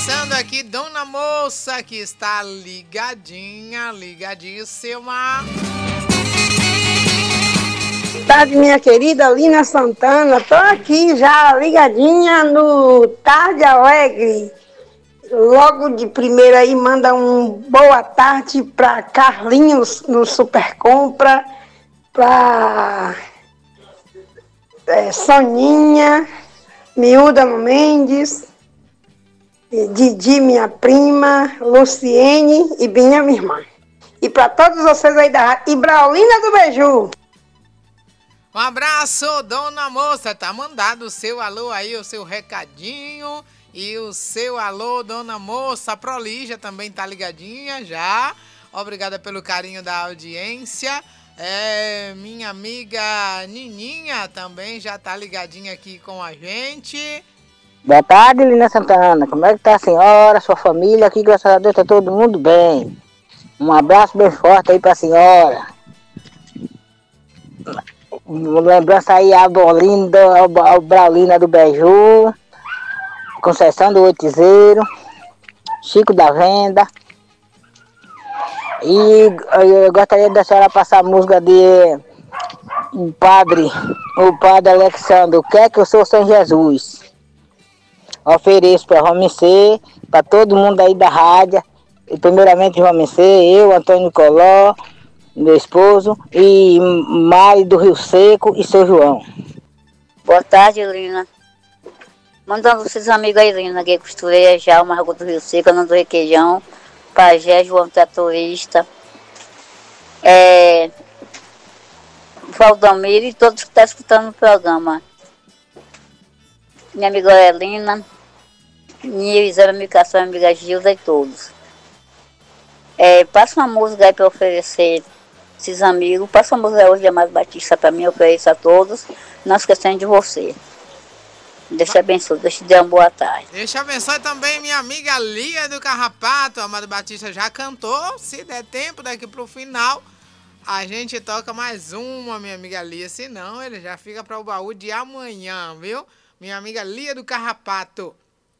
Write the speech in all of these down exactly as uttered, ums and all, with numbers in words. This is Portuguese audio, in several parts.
Abraçando aqui Dona Moça, que está ligadinha, ligadíssima. Boa tarde, minha querida Lina Santana. Tô aqui já ligadinha no Tarde Alegre. Logo de primeira aí, manda um boa tarde para Carlinhos no Super Compra, para é, Soninha, Miúda Mendes, Didi, minha prima, Luciene e Binha, minha irmã. E para todos vocês aí da rádio, e Braulina do Beiju. Um abraço, Dona Moça. Tá mandado o seu alô aí, o seu recadinho. E o seu alô, Dona Moça. A Prolígia também tá ligadinha já. Obrigada pelo carinho da audiência. É, minha amiga Nininha também já tá ligadinha aqui com a gente. Boa tarde, Lina Santana. Como é que tá a senhora, sua família? Aqui, graças a Deus, tá todo mundo bem. Um abraço bem forte aí pra senhora. Lembrança aí a Bolinda, a Braulina do Beiju, Conceição do Oitizeiro, Chico da Venda. E eu gostaria da senhora passar a música de o padre, o padre Alexandre, o que é que eu sou sem Jesus? Ofereço para Romicê, para todo mundo aí da rádio, e primeiramente Romicê, eu, Antônio Coló, meu esposo, e Mari do Rio Seco e seu João. Boa tarde, Lina. Mandando vocês amigos aí, Lina, que costureira já, o Margot do Rio Seco, Ana do Requeijão, Pajé, João Tratorista, é, Valdamiro e todos que estão escutando o programa. Minha amiga Helena, minha Isabel Micação, minha amiga Gilda e todos. É, passa uma música aí para oferecer esses amigos. Passa uma música hoje de Amado Batista para mim, eu ofereço a todos. Não esquecendo de você. Deus te abençoe, Deus te dê uma boa tarde. Deus te abençoe também, minha amiga Lia do Carrapato. Amado Batista já cantou. Se der tempo, daqui pro final, a gente toca mais uma, minha amiga Lia. Se não, ele já fica para o baú de amanhã, viu? Minha amiga Lia do Carrapato.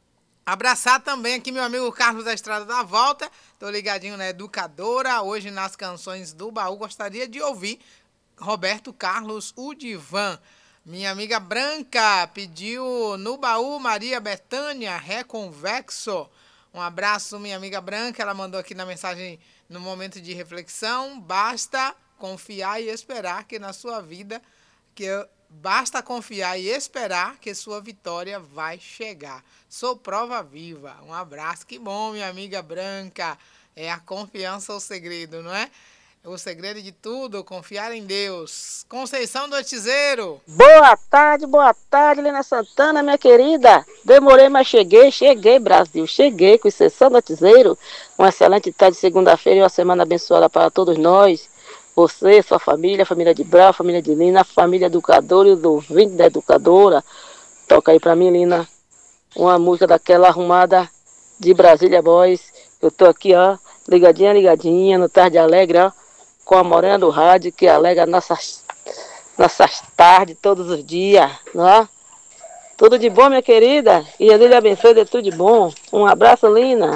Abraçar também aqui meu amigo Carlos da Estrada da Volta. Tô ligadinho na Educadora. Hoje nas canções do baú gostaria de ouvir Roberto Carlos, o Divan. Minha amiga Branca pediu no baú Maria Bethânia, Reconvexo. Um abraço, minha amiga Branca. Ela mandou aqui na mensagem no momento de reflexão. Basta confiar e esperar que na sua vida, que basta confiar e esperar que sua vitória vai chegar. Sou prova viva. Um abraço. Que bom, minha amiga Branca. É a confiança o segredo, não é? O segredo de tudo, confiar em Deus. Conceição do Oitizeiro. Boa tarde, boa tarde, Lina Santana, minha querida. Demorei, mas cheguei, cheguei, Brasil. Cheguei, Conceição do Oitizeiro. Uma excelente tarde de segunda-feira e uma semana abençoada para todos nós. Você, sua família, a família de Brau, a família de Lina, a família educadora e os ouvintes da educadora. Toca aí pra mim, Lina, uma música daquela arrumada de Brasília Boys. Eu tô aqui, ó, ligadinha, ligadinha, no Tarde Alegre, ó, com a Morena do Rádio, que alegra nossas, nossas tardes, todos os dias, ó. Tudo de bom, minha querida, e Deus lhe abençoe de tudo de bom. Um abraço, Lina.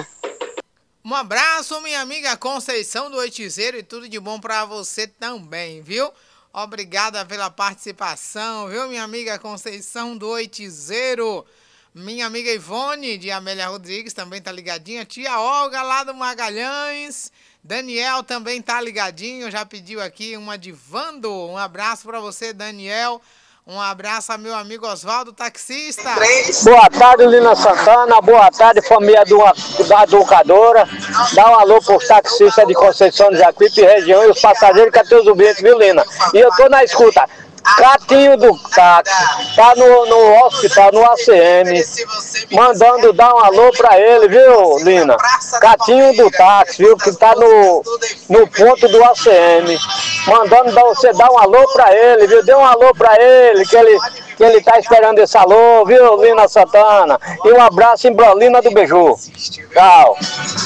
Um abraço, minha amiga Conceição do Oitizeiro, e tudo de bom pra você também, viu? Obrigada pela participação, viu, minha amiga Conceição do Oitizeiro. Minha amiga Ivone, de Amélia Rodrigues, também tá ligadinha. Tia Olga, lá do Magalhães. Daniel também tá ligadinho, já pediu aqui uma de Vando. Um abraço pra você, Daniel. Um abraço a meu amigo Oswaldo, taxista. Boa tarde, Lina Santana. Boa tarde, família do, da Educadora. Dá um alô para os taxistas de Conceição de Jacuípe e região e os passageiros que até os ouvintes, viu, Lina? E eu tô na escuta. Catinho do táxi, tá no, no hospital, no A C M, mandando dar um alô pra ele, viu, Lina? Catinho do táxi, viu, que tá no, no ponto do A C M, mandando dar, você dar um alô pra ele, viu? Dê um alô pra ele, que ele, que ele tá esperando esse alô, viu, Lina Santana? E um abraço em Brolina do Beiju. Tchau.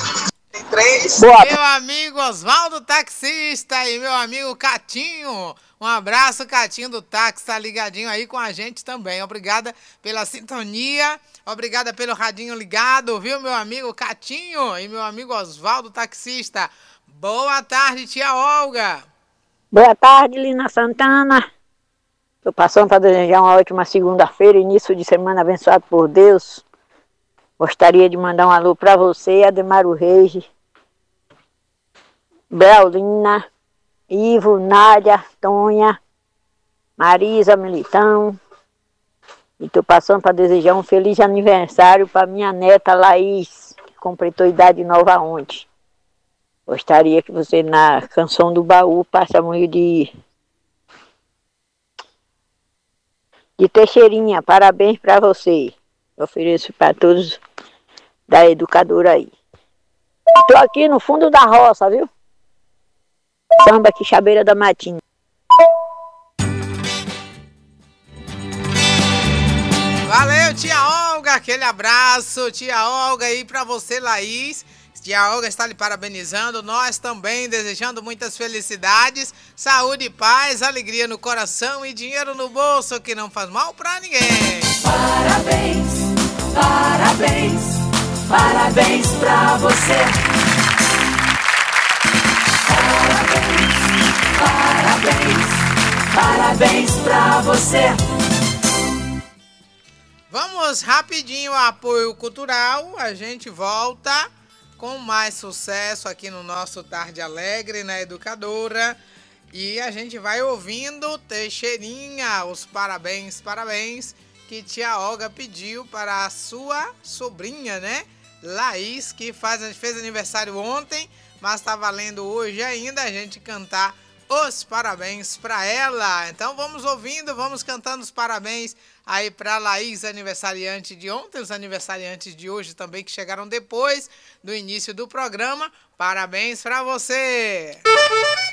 Boa. Meu amigo Oswaldo taxista e meu amigo Catinho, Um abraço, Catinho do táxi, tá ligadinho aí com a gente também. Obrigada pela sintonia, obrigada pelo radinho ligado, viu, meu amigo Catinho e meu amigo Oswaldo, taxista. Boa tarde, tia Olga. Boa tarde, Lina Santana. Estou passando para desejar uma ótima segunda-feira, início de semana abençoado por Deus. Gostaria de mandar um alô para você, Ademaro Reis, Beolina, Ivo, Nádia, Tonha, Marisa, Militão. E estou passando para desejar um feliz aniversário para minha neta Laís, que completou idade nova ontem. Gostaria que você, na canção do baú, passe a música de, de Teixeirinha. Parabéns para você. Eu ofereço para todos da educadora aí. Estou aqui no fundo da roça, viu? Samba Quixabeira da Matinha. Valeu, tia Olga, aquele abraço, tia Olga, aí pra você, Laís. Tia Olga está lhe parabenizando, nós também desejando muitas felicidades, saúde, paz, alegria no coração e dinheiro no bolso, que não faz mal pra ninguém. Parabéns, parabéns, parabéns pra você. Parabéns, parabéns pra você. Vamos rapidinho ao apoio cultural, a gente volta com mais sucesso aqui no nosso Tarde Alegre, na Educadora. E a gente vai ouvindo Teixeirinha, os parabéns, parabéns, que tia Olga pediu para a sua sobrinha, né? Laís, que faz, fez aniversário ontem, mas tá valendo hoje ainda a gente cantar os parabéns para ela. Então vamos ouvindo, vamos cantando os parabéns aí para Laís, aniversariante de ontem, os aniversariantes de hoje também que chegaram depois do início do programa. Parabéns para você!